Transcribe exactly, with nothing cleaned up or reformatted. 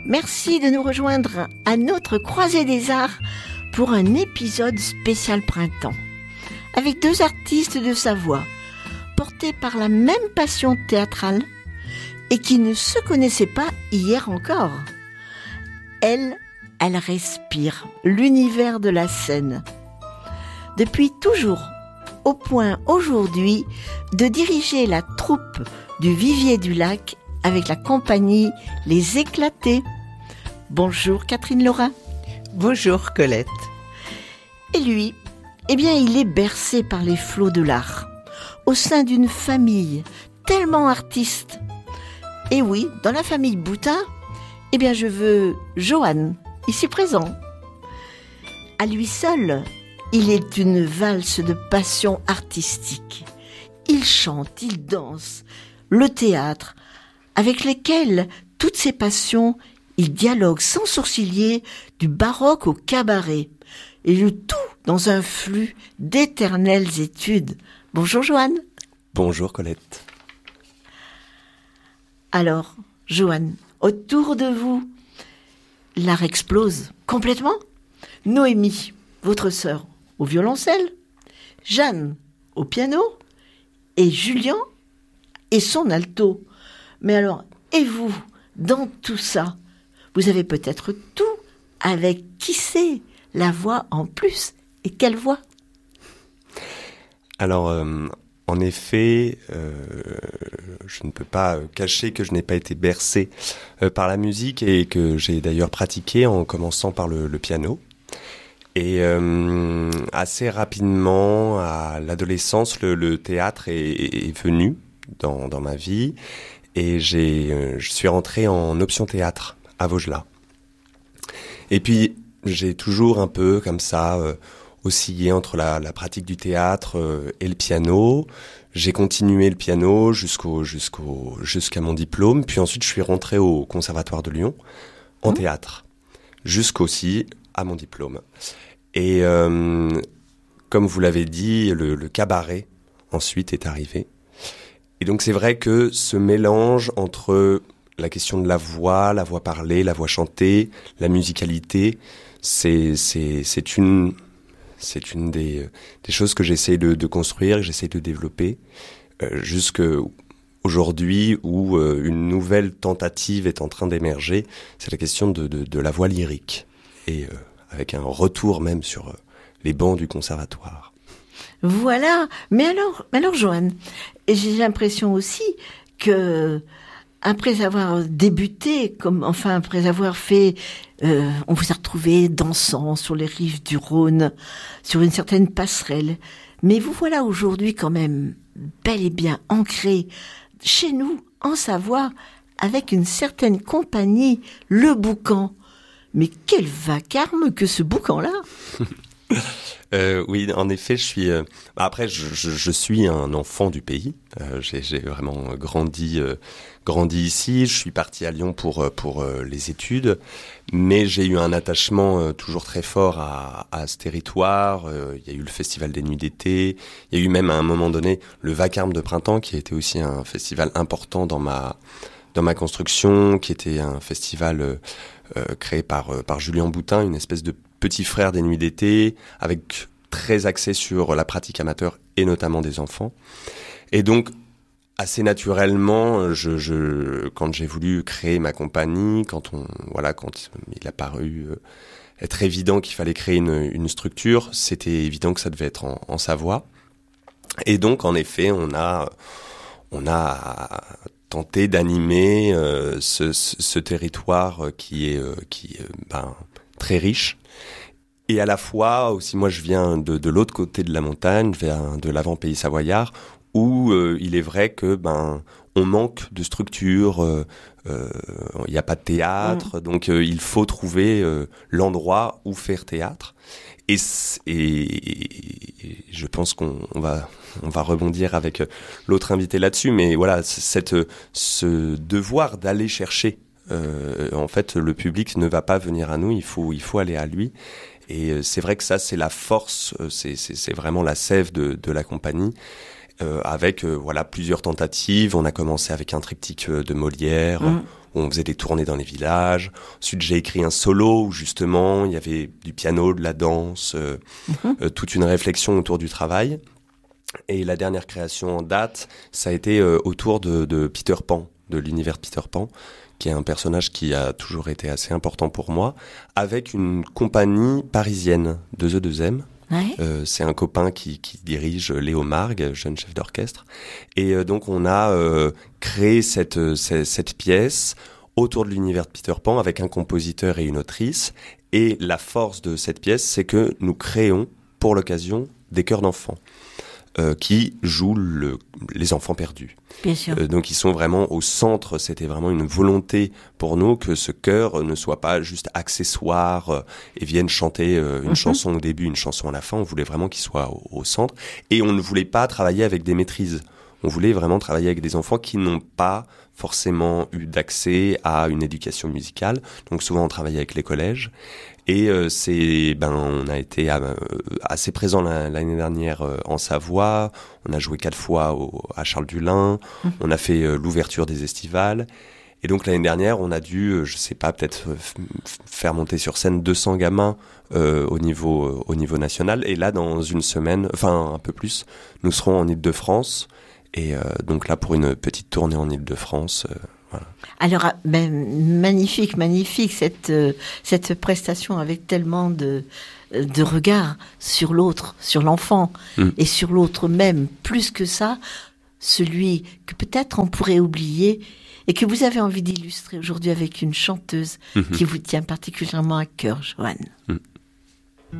Merci de nous rejoindre à notre croisée des arts pour un épisode spécial printemps. Avec deux artistes de Savoie, portés par la même passion théâtrale et qui ne se connaissaient pas hier encore. Elle, elle respire l'univers de la scène. Depuis toujours, au point aujourd'hui de diriger la troupe du Vivier du Lac avec la compagnie Les Éclatés. Bonjour Catherine Laurin. Bonjour Colette. Et lui, eh bien il est bercé par les flots de l'art, au sein d'une famille tellement artiste. Et oui, dans la famille Boutin, eh bien je veux Johan, ici présent. À lui seul, il est une valse de passion artistique. Il chante, il danse, le théâtre, avec lesquels toutes ses passions, il dialogue sans sourciller du baroque au cabaret, et le tout dans un flux d'éternelles études. Bonjour Johan. Bonjour Colette. Alors, Johan, autour de vous, l'art explose complètement. Noémie, votre sœur, au violoncelle, Jeanne, au piano, et Julien, et son alto. Mais alors, et vous, dans tout ça, vous avez peut-être tout avec, qui sait, la voix en plus. Et quelle voix ? Alors, euh, en effet, euh, je ne peux pas cacher que je n'ai pas été bercé euh, par la musique et que j'ai d'ailleurs pratiqué en commençant par le, le piano. Et euh, assez rapidement, à l'adolescence, le, le théâtre est, est venu dans, dans ma vie. Et j'ai, euh, je suis rentré en option théâtre à Vaugelas. Et puis, j'ai toujours un peu comme ça euh, oscillé entre la, la pratique du théâtre euh, et le piano. J'ai continué le piano jusqu'au, jusqu'au, jusqu'à mon diplôme. Puis ensuite, je suis rentré au Conservatoire de Lyon en mmh. théâtre, jusqu'aussi à mon diplôme. Et euh, comme vous l'avez dit, le, le cabaret ensuite est arrivé. Et donc c'est vrai que ce mélange entre la question de la voix, la voix parlée, la voix chantée, la musicalité, c'est c'est c'est une c'est une des des choses que j'essaie de, de construire, que j'essaie de développer euh, jusqu'aujourd'hui où euh, une nouvelle tentative est en train d'émerger. C'est la question de de, de la voix lyrique et euh, avec un retour même sur euh, les bancs du conservatoire. Voilà. Mais alors, alors Johan, j'ai l'impression aussi que après avoir débuté, comme enfin après avoir fait, euh, on vous a retrouvé dansant sur les rives du Rhône, sur une certaine passerelle. Mais vous voilà aujourd'hui quand même bel et bien ancré chez nous, en Savoie, avec une certaine compagnie, le Boucan. Mais quel vacarme que ce Boucan-là! Euh, oui, en effet, je suis. Euh, après, je, je, je suis un enfant du pays. Euh, j'ai, j'ai vraiment grandi, euh, grandi ici. Je suis parti à Lyon pour pour euh, les études, mais j'ai eu un attachement euh, toujours très fort à, à ce territoire. Euh, il y a eu le festival des Nuits d'été. Il y a eu même à un moment donné le Vacarme de printemps, qui a été aussi un festival important dans ma dans ma construction, qui était un festival euh, euh, créé par euh, par Julien Boutin, une espèce de petit frère des Nuits d'été, avec très axé sur la pratique amateur et notamment des enfants. Et donc, assez naturellement, je, je, quand j'ai voulu créer ma compagnie, quand on, voilà, quand il a paru être évident qu'il fallait créer une, une structure, c'était évident que ça devait être en, en Savoie. Et donc, en effet, on a, on a tenté d'animer euh, ce, ce, ce territoire qui est, euh, qui est, ben, très riche. Et à la fois, aussi, moi je viens de, de l'autre côté de la montagne, je viens de l'avant-pays savoyard, où euh, il est vrai que ben on manque de structure, il euh, n'y euh, a pas de théâtre, mmh. donc euh, il faut trouver euh, l'endroit où faire théâtre. Et, et, et je pense qu'on on va on va rebondir avec l'autre invité là-dessus, mais voilà, cette ce devoir d'aller chercher. Euh, en fait, le public ne va pas venir à nous, il faut il faut aller à lui. Et c'est vrai que ça, c'est la force, c'est c'est, c'est vraiment la sève de de la compagnie. euh, avec euh, voilà plusieurs tentatives. On a commencé avec un triptyque de Molière. Mmh. Où on faisait des tournées dans les villages. Ensuite, j'ai écrit un solo où justement il y avait du piano, de la danse, euh, mmh. euh, toute une réflexion autour du travail. Et la dernière création en date, ça a été euh, autour de, de Peter Pan, de l'univers de Peter Pan, qui est un personnage qui a toujours été assez important pour moi, avec une compagnie parisienne, deux E deux M. Ouais. Euh, c'est un copain qui, qui dirige Léo Margue, jeune chef d'orchestre. Et euh, donc on a euh, créé cette, cette, cette pièce autour de l'univers de Peter Pan avec un compositeur et une autrice. Et la force de cette pièce, c'est que nous créons pour l'occasion des chœurs d'enfants. Euh, qui jouent le, les enfants perdus. Bien sûr. Euh, donc ils sont vraiment au centre. C'était vraiment une volonté pour nous que ce chœur ne soit pas juste accessoire euh, et vienne chanter euh, une mm-hmm. chanson au début, une chanson à la fin. On voulait vraiment qu'il soit au, au centre. Et on ne voulait pas travailler avec des maîtrises. On voulait vraiment travailler avec des enfants qui n'ont pas forcément eu d'accès à une éducation musicale. Donc souvent on travaillait avec les collèges. Et euh, c'est, ben, on a été euh, assez présent la, l'année dernière euh, en Savoie. On a joué quatre fois au, à Charles-Dulin. Mmh. On a fait euh, l'ouverture des estivales. Et donc l'année dernière, on a dû, euh, je sais pas, peut-être euh, f- faire monter sur scène deux cents gamins euh, au niveau euh, au niveau national. Et là, dans une semaine, enfin un peu plus, nous serons en Île-de-France. Et euh, donc là, pour une petite tournée en Île-de-France. Euh, Voilà. Alors, ben, magnifique, magnifique cette euh, cette prestation avec tellement de de regard sur l'autre, sur l'enfant mmh. et sur l'autre même. Plus que ça, celui que peut-être on pourrait oublier et que vous avez envie d'illustrer aujourd'hui avec une chanteuse mmh. qui vous tient particulièrement à cœur, Joanne. Mmh.